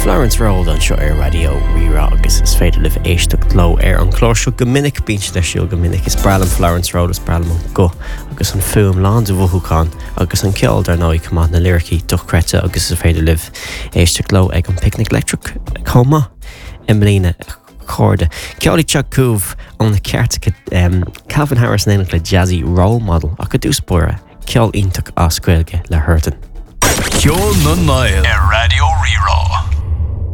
Florence Road an seo ar radio rira agus is féidir libh éisteach lo ar an chlórsú go minic bínt de siúil go minic is bralam Florence Road is bralam an go agus an fuam lán a bhuthúcán agus an ceol dar náid cumad na lyricí duchcrete agus is féidir libh éisteach lo ag an Picnic Electric comma Emilina Chorda. Ceolaí teag cúmh an na ceartacha Calvin Harris na le jazzy role model a go dús buire ceol ionach as cuilge le Hurton. Ceol na Niall ar Radio Rira.